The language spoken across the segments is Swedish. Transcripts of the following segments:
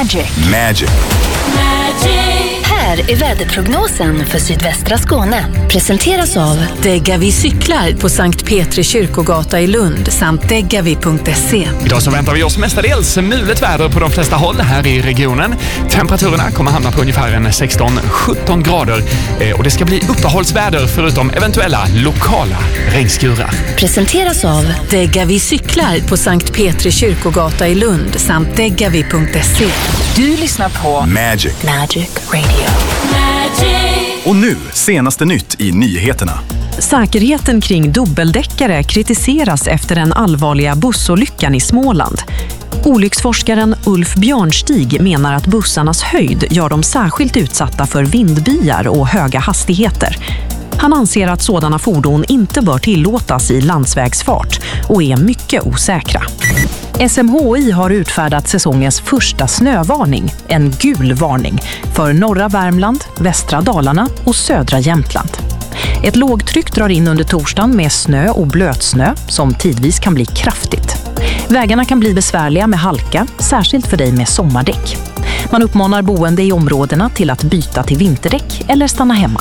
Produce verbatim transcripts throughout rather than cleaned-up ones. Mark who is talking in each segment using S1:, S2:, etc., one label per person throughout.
S1: Magic.
S2: Magic.
S1: Här är väderprognosen för sydvästra Skåne. Presenteras av Degavi cyklar på Sankt Petri kyrkogata i Lund samt degavi punkt se.
S3: Idag så väntar vi oss mestadels mulet väder på de flesta håll här i regionen. Temperaturerna kommer hamna på ungefär en sexton till sjutton grader och det ska bli uppehållsväder förutom eventuella lokala regnskurar.
S1: Presenteras av Degavi cyklar på Sankt Petri kyrkogata i Lund samt degavi punkt se. Du lyssnar på
S2: Magic.
S1: Magic Radio.
S2: Och nu, senaste nytt i nyheterna.
S4: Säkerheten kring dubbeldäckare kritiseras efter den allvarliga bussolyckan i Småland. Olycksforskaren Ulf Björnstig menar att bussarnas höjd gör dem särskilt utsatta för vindbyar och höga hastigheter. Han anser att sådana fordon inte bör tillåtas i landsvägsfart och är mycket osäkra. S M H I har utfärdat säsongens första snövarning, en gul varning, för norra Värmland, västra Dalarna och södra Jämtland. Ett lågtryck drar in under torsdagen med snö och blötsnö som tidvis kan bli kraftigt. Vägarna kan bli besvärliga med halka, särskilt för dig med sommardäck. Man uppmanar boende i områdena till att byta till vinterdäck eller stanna hemma.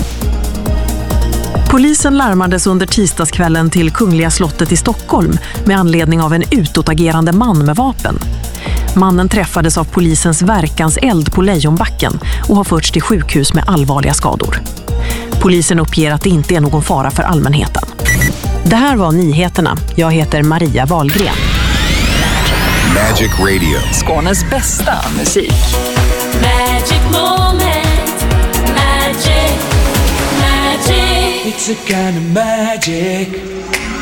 S4: Polisen larmades under tisdagskvällen till Kungliga slottet i Stockholm med anledning av en utåtagerande man med vapen. Mannen träffades av polisens verkanseld på Lejonbacken och har förts till sjukhus med allvarliga skador. Polisen uppger att det inte är någon fara för allmänheten. Det här var nyheterna. Jag heter Maria Wahlgren.
S2: Magic Radio.
S5: Skånes bästa musik.
S6: Magic moment, magic, magic.
S7: It's a kind of magic.